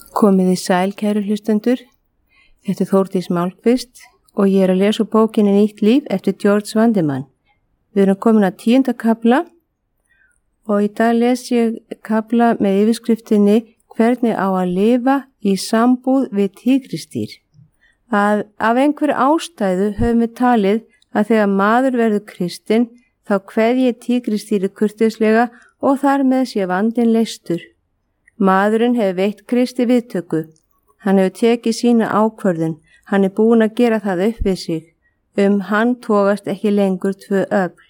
Komið í sæl, kæru hlustendur. Þetta er Þórdís Málkvist og ég er að lesa úr bókinni Nýtt líf eftir George Vandeman. Við erum komin að 10. kafla og í dag les ég kafla með yfirskriftinni Hvernig á að lifa í sambúð við tígristýr. Af einhverju ástæðu höfum við talið að þegar maður verður kristinn þá kveðji tígristýri kurteislega og þar með sé vandinn leystur. Maðurinn hefur veitt Kristi viðtöku. Hann hefur tekið sína ákvörðun. Hann er búinn að gera það upp við sig. Hann togast ekki lengur tvö öfl.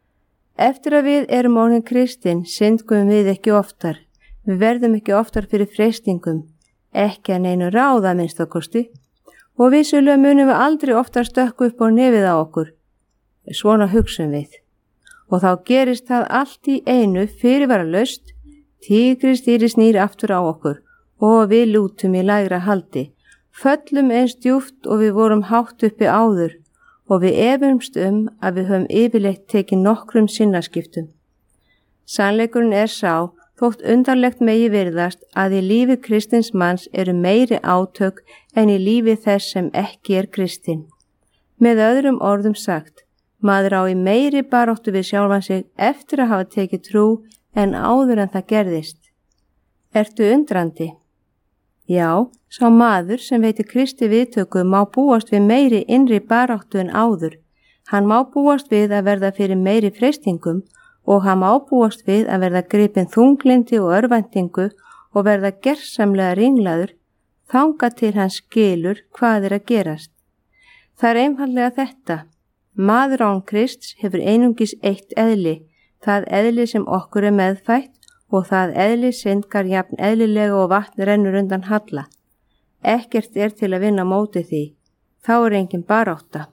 Eftir að við erum orðin kristinn syndgum við ekki oftar. Við verðum ekki oftar fyrir freistingum. Ekki að neinu ráða minnstakosti. Og vissulega munum við aldrei oftar stökku upp á nefið á okkur. Svona hugsum við. Og þá gerist það allt í einu fyrirvaralaust. Tígristýri snýr aftur á okkur og við lútum í lægra haldi. Föllum eins djúpt og við vorum hátt uppi áður og við efumst að við höfum yfirleitt tekið nokkrum sinnaskiptum. Sannleikurinn er sá, þótt undarlegt megi virðast að í lífi kristins manns eru meiri átök en í lífi þess sem ekki er kristinn. Með öðrum orðum sagt, maður á í meiri baráttu við sjálfan sig eftir að hafa tekið trú en áður en það gerðist. Ertu undrandi? Já, sá maður sem veitir Kristi viðtöku má búast við meiri innri baráttu en áður. Hann má búast við að verða fyrir meiri freistingum og hann má búast við að verða gripinn þunglindi og örvæntingu og verða gersamlega ringlaður þangað til hann skilur hvað er að gerast. Það er einfaldlega þetta. Maður án Krists hefur einungis eitt eðli. Það eðli sem okkur er meðfætt og það eðli syndgar jafn eðlilega og vatn rennur undan halla. Ekkert er til að vinna móti því. Þá er engin barátta.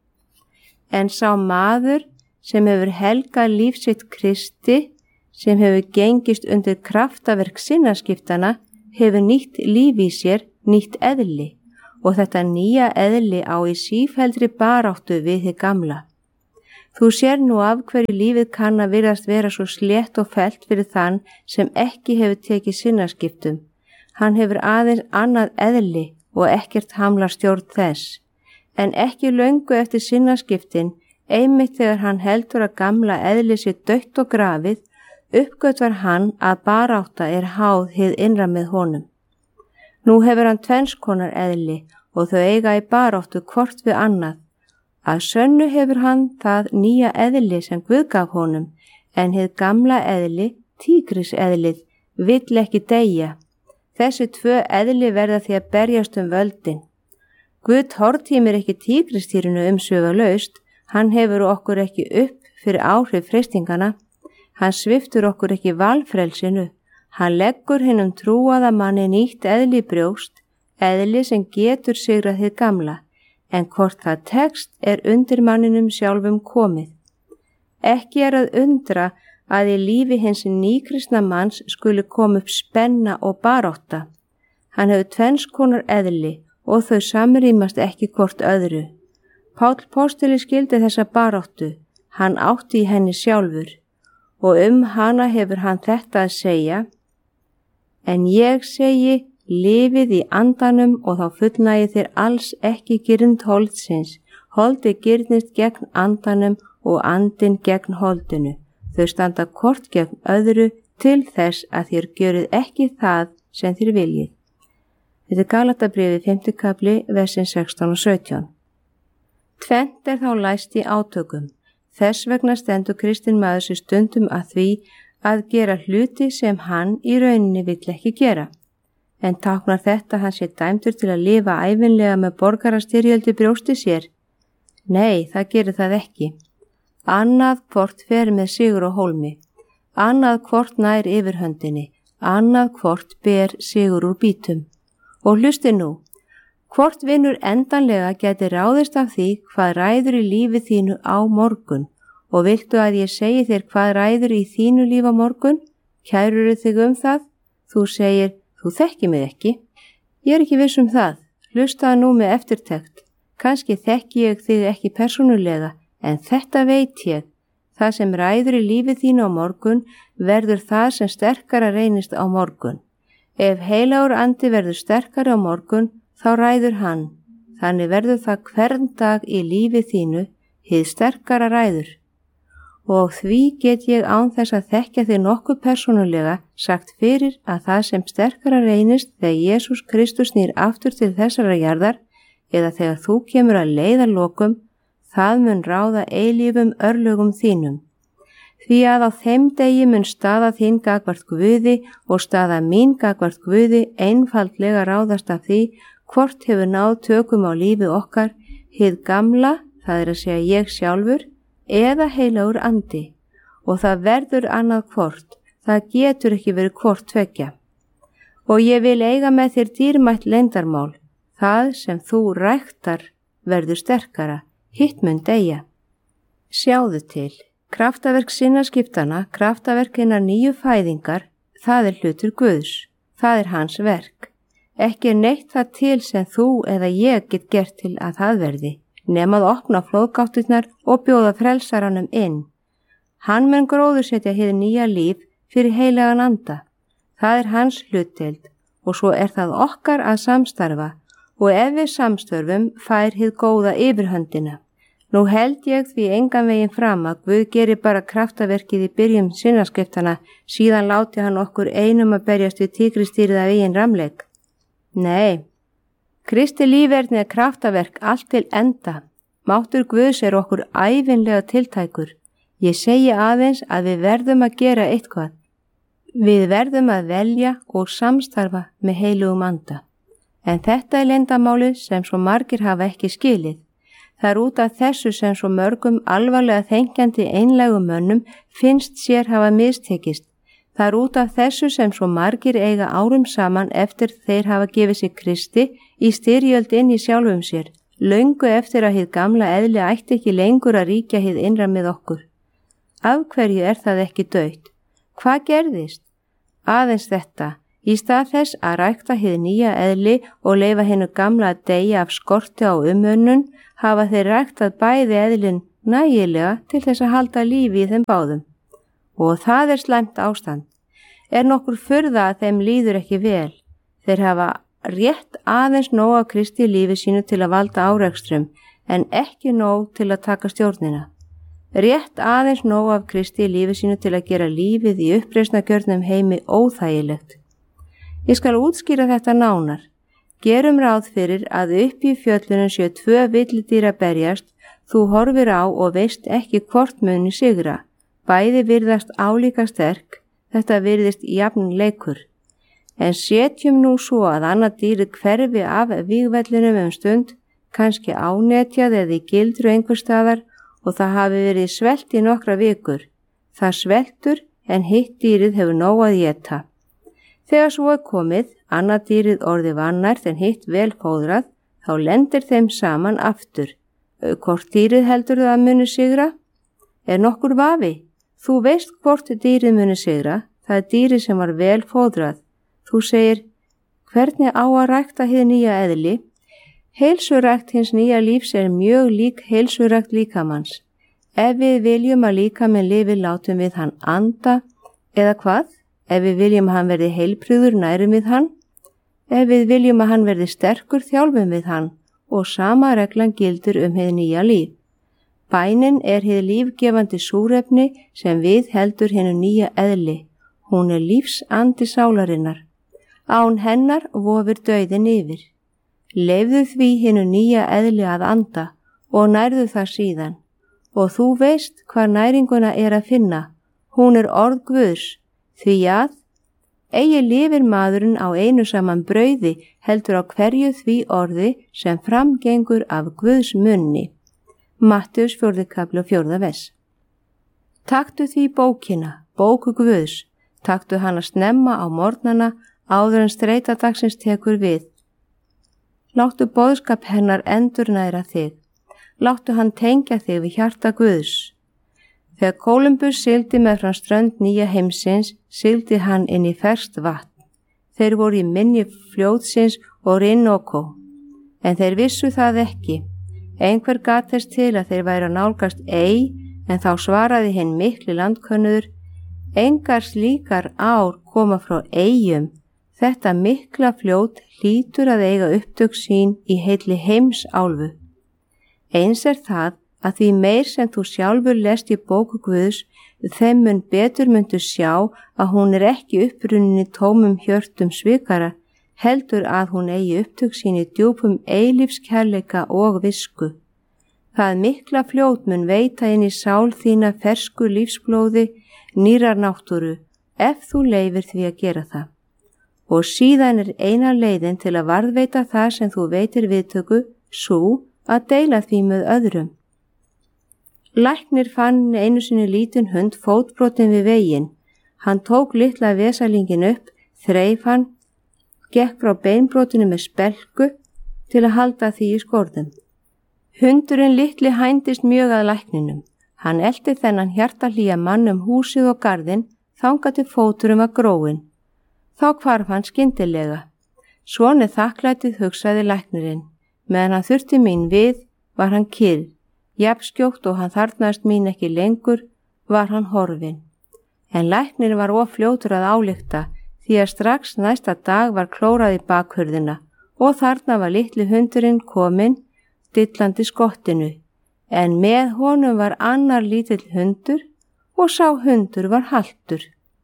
En sá maður sem hefur helgað líf sitt Kristi, sem hefur gengist undir kraftaverk sinnaskiptana, hefur nýtt líf í sér, nýtt eðli og þetta nýja eðli á í sífelldri baráttu við hið gamla. Þú sér nú af hverju lífið kann að virðast vera svo slétt og fellt fyrir þann sem ekki hefur tekið sinnaskiptum. Hann hefur aðeins annað eðli og ekkert hamlar stjórn þess. En ekki löngu eftir sinnaskiptin, einmitt þegar hann heldur að gamla eðli sér dautt og grafið, uppgötvar hann að barátta er háð hið innra með honum. Nú hefur hann tvennskonar eðli og þau eiga í baráttu hvort við annað. Að sönnu hefur hann það nýja eðli sem Guð gaf honum, en hið gamla eðli, tígriseðlið, vill ekki deyja. Þessi tvö eðli verða því að berjast völdin. Guð tortímir ekki tígristýrinu umsvifalaust, hann hefur okkur ekki upp fyrir áhrif freistingana, hann sviptur okkur ekki valfrelsinu, hann leggur hinum trúaða manni nýtt eðli í brjóst, eðli sem getur sigrað hið gamla. En hvort það tekst er undir manninum sjálfum komið. Ekki er að undra að í lífi hins nýkristna manns skuli koma upp spenna og barátta. Hann hefur tvennskonar eðli og þau samrýmast ekki hvort öðru. Páll postuli skildi þessa baráttu, hann átti í henni sjálfur og hana hefur hann þetta að segja. En ég segi, lifið í andanum og þá fullnægi þér alls ekki girnd holdsins. Holdi girnist gegn andanum og andin gegn holdinu. Þau standa hvort gegn öðru til þess að þér gjörið ekki það sem þér viljið. Þetta er Galatabréfið 5. kafli, versin 16 og 17. Tvennt er þá læst í átökum. Þess vegna stendur kristinn maður sér stundum að því að gera hluti sem hann í rauninni vill ekki gera. En táknar þetta hann sé dæmdur til að lifa ævinlega með borgarastyrjöldi brjósti sér? Nei, það gerir það ekki. Annað hvort fer með sigur og hólmi, annað hvort nær yfirhöndinni, annað hvort ber sigur úr bítum. Og hlusti nú, hvort vinnur endanlega geti ráðist af því hvað ræður í lífi þínu á morgun og viltu að ég segi þér hvað ræður í þínu líf á morgun? Kæruru þig það? Þú segir, þú þekki mig ekki. Ég er ekki viss það. Hlustaðu nú með eftirtekt. Kannski þekki ég þig ekki persónulega, en þetta veit ég. Það sem ræður í lífi þínu á morgun verður það sem sterkara reynist á morgun. Ef heilagur andi verður sterkari á morgun, þá ræður hann. Þannig verður það hvern dag í lífi þínu, hið sterkara ræður. Og því get ég án þess að þekkja þig nokkuð persónulega sagt fyrir að það sem sterkara reynist þegar Jesús Kristus snýr aftur til þessara jarðar eða þegar þú kemur að leiðarlokum, það mun ráða eilífum örlögum þínum. Því að á þeim degi mun staða þín gagnvart Guði og staða mín gagnvart Guði einfaldlega ráðast af því hvort hefur náð tökum á lífi okkar, hið gamla, það er að segja ég sjálfur, eða heilagur andi, og það verður annað hvort, það getur ekki verið hvort tveggja. Og ég vil eiga með þér dýrmætt leyndarmál, það sem þú ræktar verður sterkara, hitt mun deyja. Sjáðu til, kraftaverk sinnaskiptana, kraftaverk hinnar nýju fæðingar, það er hlutur Guðs, það er hans verk. Ekki neitt það til sem þú eða ég get gert til að það verði, nema að opna flóðgáttirnar og bjóða frelsaranum inn. Hann mun gróðursetja hið nýja líf fyrir heilagan anda. Það er hans hlutdeild og svo er það okkar að samstarfa og ef við samstörfum fær hið góða yfirhöndina. Nú held ég því engan veginn fram að Guð gerir bara kraftaverkið í byrjun sinnaskiptana, síðan láti hann okkur einum að berjast við tígristýrið af eigin ramleik. Nei, Kristi lífverðni er kraftaverk allt til enda. Máttur Guðs er okkur ævinlega tiltækur. Ég segi aðeins að við verðum að gera eitthvað. Við verðum að velja og samstarfa með heilugum anda. En þetta er leyndarmálið sem svo margir hafa ekki skilið. Það er út af þessu sem svo mörgum alvarlega þenkjandi einlægum mönnum finnst sér hafa mistekist. Það er út af þessu sem svo margir eiga árum saman eftir þeir hafa gefið sig Kristi í styrjöld inn í sjálfum sér, löngu eftir að hið gamla eðli ætti ekki lengur að ríkja hið innra með okkur. Af hverju er það ekki dautt? Hvað gerðist? Aðeins þetta, í stað þess að rækta hið nýja eðli og leyfa hinnu gamla að deyja af skorti á umönnun, hafa þeir ræktað bæði eðlin nægilega til þess að halda lífi í þeim báðum. Og það er slæmt ástand. Er nokkur furða að þeim líður ekki vel. Þeir hafa rétt aðeins nóg af Kristi lífi sínu til að valda árekstrum, en ekki nóg til að taka stjórnina. Rétt aðeins nóg af Kristi lífi sínu til að gera lífið í uppreisnargjörnum heimi óþægilegt. Ég skal útskýra þetta nánar. Gerum ráð fyrir að upp í fjöllunum séu 2 villidýr að berjast, þú horfir á og veist ekki hvort muni sigra. Bæði virðast álíka sterk, þetta virðist jafn leikur. En setjum nú svo að annað dýrið hverfi af vígvellinum stund, kannski ánetjað eða í gildru einhver staðar og það hafi verið svelt í nokkra vikur. Það sveltur en hitt dýrið hefur nóg að éta. Þegar svo er komið, annað dýrið orði vannært en hitt vel fóðrað, þá lendir þeim saman aftur. Hvort dýrið heldur það muni sigra? Er nokkur vafi? Þú veist hvort dýrið muni sigra, það er dýrið sem var vel fóðrað. Þú segir, hvernig á að rækta hið nýja eðli? Heilsurækt hins nýja lífs er mjög lík heilsurækt líkamanns. Ef við viljum að líkaminn lifi látum við hann anda, eða hvað? Ef við viljum að hann verði heilbrigður nærum við hann? Ef við viljum að hann verði sterkur þjálfum við hann og sama reglan gildir hið nýja líf. Bænin er hið lífgefandi súrefni sem við heldur hinnu nýja eðli. Hún er lífsandi sálarinnar. Án hennar vofir dauðin yfir. Leyfðu því hinnu nýja eðli að anda og nærðu það síðan. Og þú veist hvað næringuna er að finna. Hún er orð Guðs, því að eigi lifir maðurinn á einu saman brauði heldur á hverju því orði sem framgengur af Guðs munni. Mattheus 4. kapli og 4. vers. Taktu því bókina, bóku Guðs, taktu hana snemma á morgnana áður en streita dagsins tekur við. Láttu boðskap hennar endurnæra þig. Láttu hann tengja þig við hjarta Guðs. Þegar Kólumbus sigldi meðfram strönd nýja heimsins, sigldi hann inn í ferskt vatn. Þeir voru í mynni fljótsins Orinoco, en þeir vissu það ekki. Einhver gat þess til að þeir væru að nálgast ei, en þá svaraði hinn mikli landkönnuður, engar slíkar ár koma frá eyjum, Þetta mikla fljót hlýtur að eiga upptök sín í heilli heimsálfu. Eins það að því meir sem þú sjálfur lest í bóku Guðs, þeim mun betur myndu sjá að hún ekki upprunnin í tómum hjörtum svikara, heldur að hún eigi upptök sín í djúpum eilífskærleika og visku. Það mikla fljót mun veita inn í sál þína fersku lífsblóði, nýrar náttúru, ef þú leyfir því að gera það. Og síðan eina leiðin til að varðveita það sem þú veitir viðtöku, sú að deila því með öðrum. Læknir fann einu sinni lítinn hund fótbrotin við veginn. Hann tók litla vesalingin upp, þreif hann, gekk frá beinbrotinu með spelku til að halda því í skorðum. Hundurinn litli hændist mjög að lækninum. Hann elti þennan hjartahlýja mann húsið og garðinn þangað til fóturum að gróin. Þá hvarf hann skyndilega. Svona þakklætið hugsaði læknirinn. Meðan hann þurfti mín við, var hann kyrr. Jafnskjótt og hann þarfnaðist mín ekki lengur, var hann horfinn. En læknirinn var of fljótur að álykta, því að strax næsta dag var klórað í bakhurðina og þarna var litli hundurinn kominn, dillandi skottinu. En með honum var annar lítill hundur og sá hundur var haltur.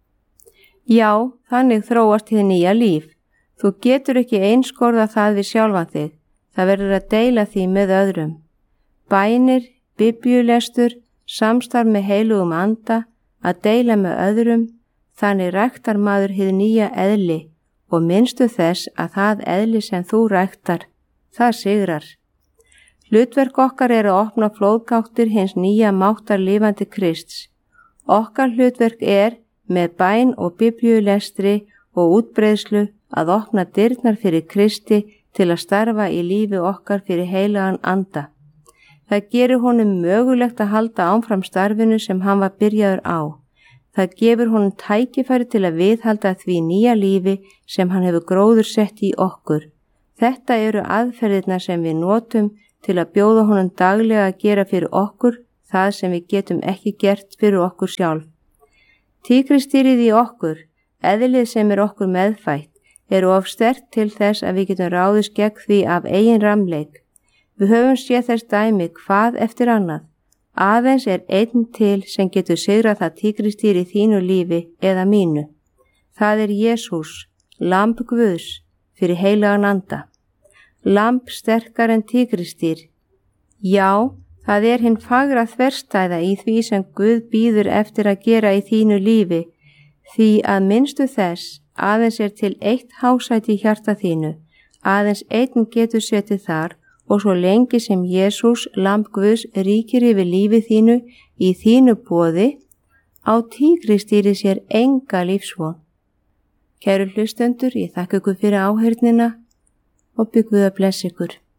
Já, þannig þróast hið nýja líf. Þú getur ekki einskorða það við sjálfan þig. Það verður að deila því með öðrum. Bænir, biblíulestur, samstarf með heilugum anda, að deila með öðrum, þannig ræktar maður hið nýja eðli og minnstu þess að það eðli sem þú ræktar, það sigrar. Hlutverk okkar að opna flóðgáttir hins nýja máttar lifandi Krists. Okkar hlutverk með bæn og biblíulestri og útbreiðslu að opna dyrnar fyrir Kristi til að starfa í lífi okkar fyrir heilagan anda. Það gerir honum mögulegt að halda áfram starfinu sem hann var byrjaður á. Það gefur honum tækifæri til að viðhalda því nýja lífi sem hann hefur gróðursett í okkur. Þetta eru aðferðirnar sem við notum til að bjóða honum daglega að gera fyrir okkur það sem við getum ekki gert fyrir okkur sjálf. Tígristýrið í okkur, eðlið sem okkur meðfætt, eru of sterkt til þess að við getum ráðist gegn því af eigin ramleik. Við höfum séð þess dæmi hvað eftir annað. Aðeins einn til sem getur sigrað það tígristýri í þínu lífi eða mínu. Það Jesús, lamb Guðs, fyrir heilagan anda. Lamb sterkar en tígristýr. Já, það hinn fagra þverstæða í því sem Guð býður eftir að gera í þínu lífi, því að minnstu þess aðeins til eitt hásæti í hjarta þínu, aðeins einn getur setið þar og svo lengi sem Jesús, lamb Guðs, ríkir yfir lífi þínu í þínu boði, á tígristýri sér enga lífsvon. Kæru hlustendur, ég þakka ykkur fyrir áheyrnina og bið Guð að blessa ykkur.